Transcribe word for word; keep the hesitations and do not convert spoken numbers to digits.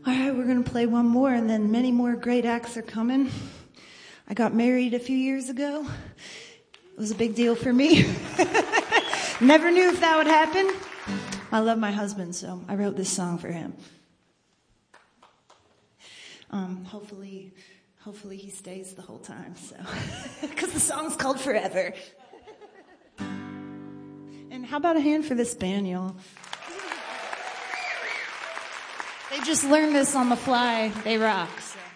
All right, we're going to play one more, and then many more great acts are coming. I got married a few years ago. It was a big deal for me. Never knew if that would happen. I love my husband, so I wrote this song for him. Um, hopefully, hopefully he stays the whole time, so because the song's called Forever. And how about a hand for this band, y'all? They just learned this on the fly. They rock. So.